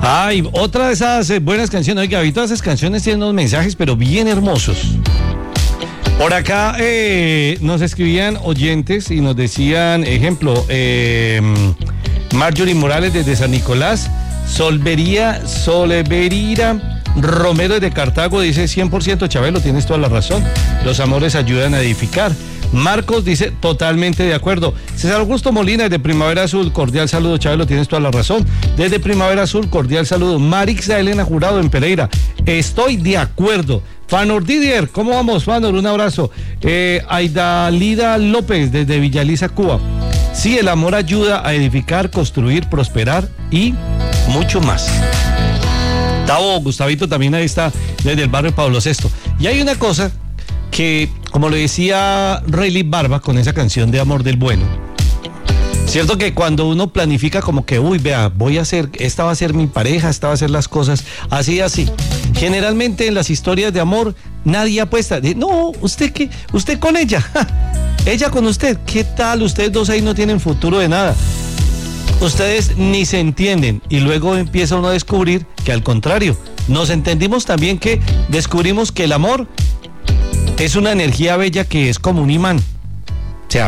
Ay, otra de esas buenas canciones. Oiga, ahorita todas esas canciones tienen unos mensajes, pero bien hermosos. Por acá nos escribían oyentes y nos decían, ejemplo, Marjorie Morales desde San Nicolás, Solverira Romero desde Cartago dice 100% Chabelo, tienes toda la razón. Los amores ayudan a edificar. Marcos dice totalmente de acuerdo. César Augusto Molina desde Primavera Azul, cordial saludo, Chabelo, tienes toda la razón. Desde Primavera Azul, cordial saludo. Marixa Elena Jurado en Pereira, estoy de acuerdo. Fanor Didier, ¿cómo vamos, Fanor? Un abrazo. Aidalida López desde Villaliza, Cuba. Sí, el amor ayuda a edificar, construir, prosperar y mucho más. Tavo Gustavito también ahí está desde el barrio Pablo VI. Y hay una cosa que, como lo decía Rayleigh Barba con esa canción de Amor del Bueno, cierto que cuando uno planifica como que, uy, vea, voy a hacer, esta va a ser mi pareja, esta va a ser las cosas, así, generalmente en las historias de amor nadie apuesta, no, usted con ella, ella con usted, ¿qué tal? Ustedes dos ahí no tienen futuro de nada. Ustedes ni se entienden y luego empieza uno a descubrir que al contrario, nos entendimos también, que descubrimos que el amor es una energía bella que es como un imán. O sea,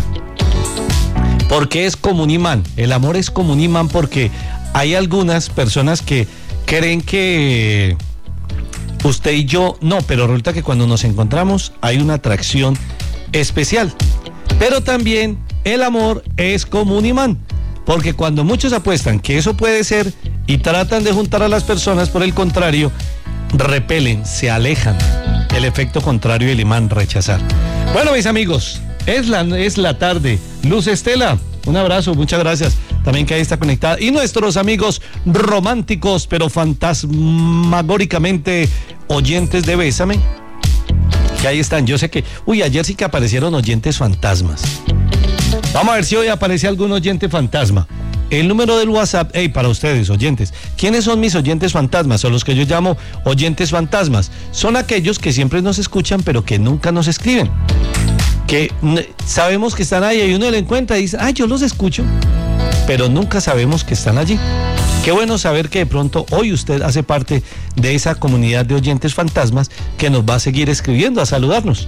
¿por qué es como un imán? El amor es como un imán porque hay algunas personas que creen que usted y yo no, pero resulta que cuando nos encontramos hay una atracción especial. Pero también el amor es como un imán, porque cuando muchos apuestan que eso puede ser y tratan de juntar a las personas, por el contrario, repelen, se alejan. El efecto contrario del imán, rechazar. Bueno, mis amigos, es la tarde. Luz Estela, un abrazo, muchas gracias. También que ahí está conectada. Y nuestros amigos románticos, pero fantasmagóricamente oyentes de Bésame, que ahí están. Yo sé que, ayer sí que aparecieron oyentes fantasmas. Vamos a ver si hoy aparece algún oyente fantasma. El número del WhatsApp, para ustedes, oyentes, ¿quiénes son mis oyentes fantasmas? O los que yo llamo oyentes fantasmas. Son aquellos que siempre nos escuchan, pero que nunca nos escriben. Que sabemos que están ahí y uno le encuentra y dice, yo los escucho, pero nunca sabemos que están allí. Qué bueno saber que de pronto hoy usted hace parte de esa comunidad de oyentes fantasmas que nos va a seguir escribiendo, a saludarnos.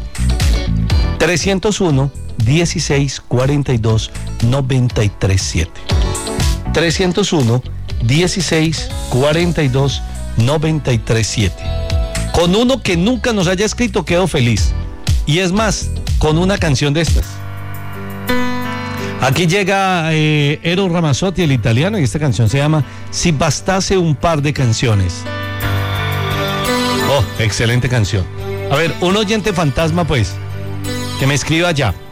301-1642-937. 301-1642-937. Con uno que nunca nos haya escrito quedo feliz. Y es más, con una canción de estas. Aquí llega Eros Ramazzotti, el italiano, y esta canción se llama Si bastase un par de canciones. Oh, excelente canción. A ver, un oyente fantasma, pues, que me escriba ya.